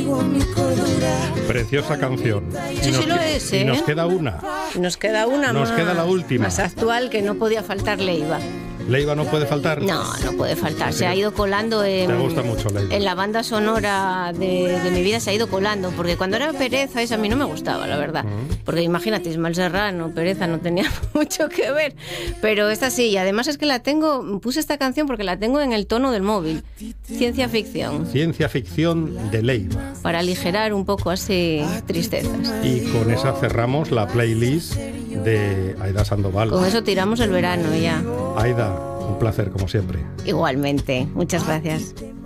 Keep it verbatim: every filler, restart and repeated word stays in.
Preciosa canción. Sí, sí lo es, ¿eh? Y nos queda una. Nos queda una Nos más, queda la última. más actual, que no podía faltar Leiva. ¿Leiva no puede faltar? No, no puede faltar. Se ha ido colando en, Te gusta mucho Leiva. en la banda sonora de, de mi vida, se ha ido colando. Porque cuando era Pereza, esa a mí no me gustaba, la verdad. Uh-huh. Porque imagínate, Ismael Serrano, Pereza, no tenía mucho que ver. Pero esta sí, y además es que la tengo, puse esta canción porque la tengo en el tono del móvil. Ciencia ficción. Ciencia ficción de Leiva. Para aligerar un poco así tristezas. Y con esa cerramos la playlist de Aida Sandoval. Con eso tiramos el verano ya. Aida, un placer como siempre. Igualmente, muchas gracias.